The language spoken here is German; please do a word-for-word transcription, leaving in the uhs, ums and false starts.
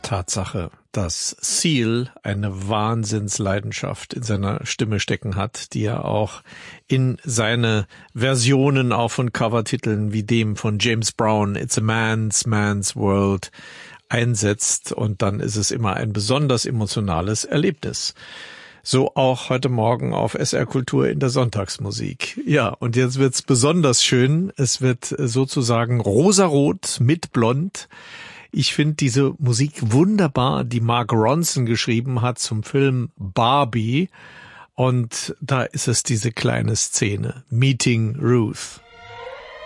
Tatsache, dass Seal eine Wahnsinnsleidenschaft in seiner Stimme stecken hat, die er auch in seine Versionen auch von Covertiteln wie dem von James Brown, It's a Man's Man's World, einsetzt, und dann ist es immer ein besonders emotionales Erlebnis. So auch heute Morgen auf S R Kultur in der Sonntagsmusik. Ja, und jetzt wird's besonders schön. Es wird sozusagen rosarot mit blond. Ich finde diese Musik wunderbar, die Mark Ronson geschrieben hat zum Film Barbie. Und da ist es diese kleine Szene, Meeting Ruth.